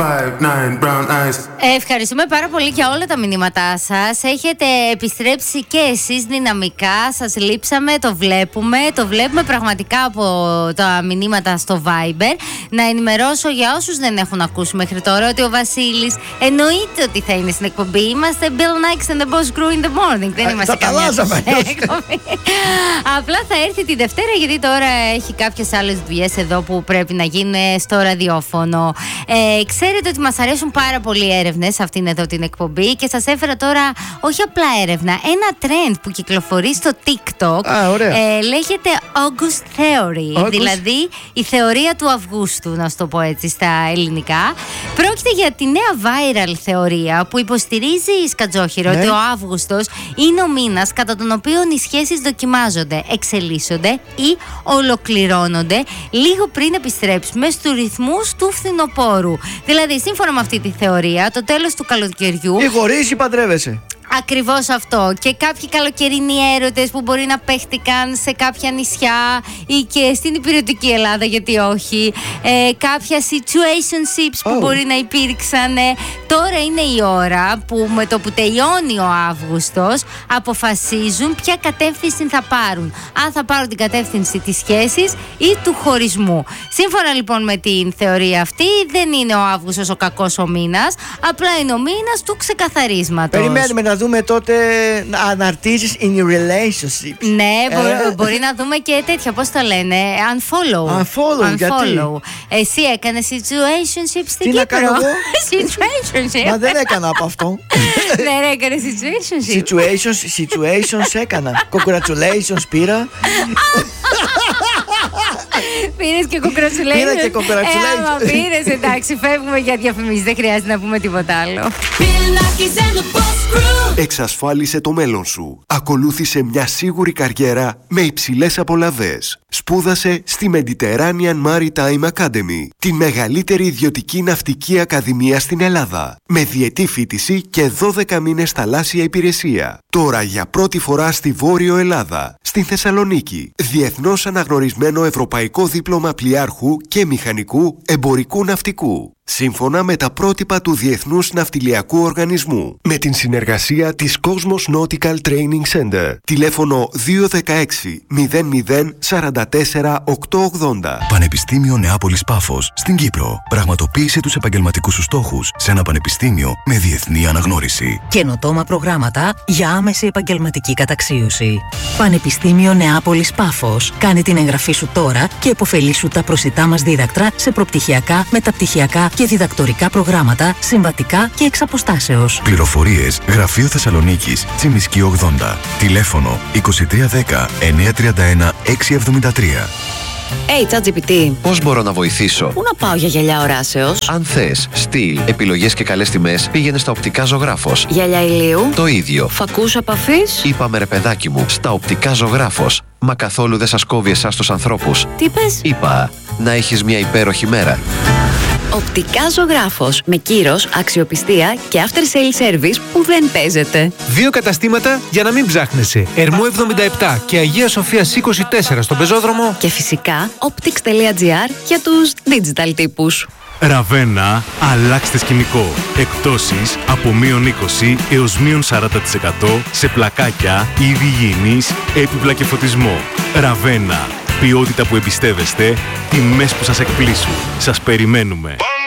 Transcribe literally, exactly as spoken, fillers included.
Ευχαριστούμε πάρα πολύ για όλα τα μηνύματά σας. Έχετε επιστρέψει και εσείς δυναμικά. Σας λείψαμε, το βλέπουμε. Το βλέπουμε πραγματικά από τα μηνύματα στο Viber. Να ενημερώσω για όσους δεν έχουν ακούσει μέχρι τώρα ότι ο Βασίλης εννοείται ότι θα είναι στην εκπομπή. Είμαστε Bill Nikes and the Boss Crew in the morning. Δεν είμαστε καμιά εκπομπή. Απλά θα έρθει τη Δευτέρα, γιατί τώρα έχει κάποιες άλλες δουλειές εδώ που πρέπει να γίνουν στο ραδιόφωνο. Ε, ξέρετε ότι μας αρέσουν πάρα πολύ έρευνες σε αυτήν εδώ την εκπομπή και σας έφερα τώρα όχι απλά έρευνα, ένα trend που κυκλοφορεί στο TikTok. Α, ε, λέγεται August Theory, August. Δηλαδή η θεωρία του Αυγούστου, να σου το πω έτσι στα ελληνικά. Πρόκειται για τη νέα viral θεωρία που υποστηρίζει η Σκατζόχυρο, ναι, ότι ο Αύγουστος είναι ο μήνας κατά τον οποίο οι σχέσεις δοκιμάζονται, εξελίσσονται ή ολοκληρώνονται λίγο πριν επιστρέψουμε στους ρυθμούς του φθινοπόρου. Δηλαδή, σύμφωνα με αυτή τη θεωρία, το τέλος του καλοκαιριού. Ή χωρίς ή παντρεύεσαι. Ακριβώς αυτό. Και κάποιοι καλοκαιρινοί έρωτες που μπορεί να παίχτηκαν σε κάποια νησιά ή και στην υπηρετική Ελλάδα, γιατί όχι. Ε, κάποια situationships που oh. μπορεί να υπήρξαν. Ε, τώρα είναι η ώρα που με το που τελειώνει ο Αύγουστος αποφασίζουν ποια κατεύθυνση θα πάρουν. Αν θα πάρουν την κατεύθυνση της σχέσης ή του χωρισμού. Σύμφωνα λοιπόν με την θεωρία αυτή, δεν είναι ο Αύγουστος ο κακός ο μήνας, απλά είναι ο μήνας του ξεκαθαρίσματος. Περιμένουμε να δούμε τότε να αναρτήσεις in your relationships. Ναι, μπο, ε. μπορεί να δούμε και τέτοια, πώς το λένε, unfollow. Unfollow, unfollow. Γιατί? Εσύ έκανες situationships στην Τι Κύπρο? Τι να κάνω εγώ? Situationship. Μα δεν έκανα από αυτό. Δεν έκανες situationship. Situations, situations έκανα. Congratulations πήρα. Πήρες και congratulations. Πήρα και congratulations. Ε, άμα πήρες, εντάξει, φεύγουμε για διαφημίσεις. Δεν χρειάζεται να πούμε τίποτα άλλο. Εξασφάλισε το μέλλον σου. Ακολούθησε μια σίγουρη καριέρα με υψηλές απολαβές. Σπούδασε στη Mediterranean Maritime Academy, τη μεγαλύτερη ιδιωτική ναυτική ακαδημία στην Ελλάδα, με διετή φοιτηση και δώδεκα μήνες θαλάσσια υπηρεσία. Τώρα για πρώτη φορά στη Βόρειο Ελλάδα, στην Θεσσαλονίκη, διεθνώς αναγνωρισμένο ευρωπαϊκό δίπλωμα πλοιάρχου και μηχανικού εμπορικού ναυτικού, σύμφωνα με τα πρότυπα του Διεθνούς Ναυτιλιακού Οργανισμού, με την συνεργασία της Cosmos Nautical Training Center. Τηλέφωνο δύο ένα έξι μηδέν μηδέν τέσσερα τέσσερα οκτώ ογδόντα. Πανεπιστήμιο Νεάπολης Πάφος στην Κύπρο. Πραγματοποίησε τους επαγγελματικούς σου στόχους σε ένα πανεπιστήμιο με διεθνή αναγνώριση. Καινοτόμα προγράμματα για άμεση επαγγελματική καταξίωση. Πανεπιστήμιο Νεάπολης Πάφος. Κάνε την εγγραφή σου τώρα και επωφελήσου τα προσιτά μας δίδακτρα σε προπτυχιακά, μεταπτυχιακά και διδακτορικά προγράμματα, συμβατικά και εξ αποστάσεως. Πληροφορίες Γραφείο Θεσσαλονίκης, Τσιμισκή ογδόντα. Τηλέφωνο είκοσι τρία δέκα εννιακόσια τριάντα ένα εξακόσια εβδομήντα τρία. Hey, ChatGPT. Πώς μπορώ να βοηθήσω? Πού να πάω για γυαλιά οράσεως? Αν θες στυλ, επιλογές και καλές τιμές, πήγαινε στα Οπτικά Ζωγράφος. Γυαλιά ηλίου? Το ίδιο. Φακούς επαφής? Είπαμε ρε παιδάκι μου, στα Οπτικά Ζωγράφος. Μα καθόλου δεν σας κόβει εσάς τους ανθρώπους. Τι πες? Είπα, να έχεις μια υπέροχη μέρα. Οπτικά Ζωγράφος. Με κύρος, αξιοπιστία και after sale service που δεν παίζεται. Δύο καταστήματα για να μην ψάχνεσαι. Ερμού εβδομήντα επτά και Αγία Σοφίας είκοσι τέσσερα στον Πεζόδρομο. Και φυσικά optics.gr για τους digital τύπους. Ραβένα, αλλάξτε σκηνικό. Εκπτώσεις από μείον είκοσι έως μείον σαράντα τοις εκατό σε πλακάκια, είδη υγιεινής, έπιπλα και φωτισμό. Ραβένα, ποιότητα που εμπιστεύεστε, τιμές που σας εκπλήσουν. Σας περιμένουμε.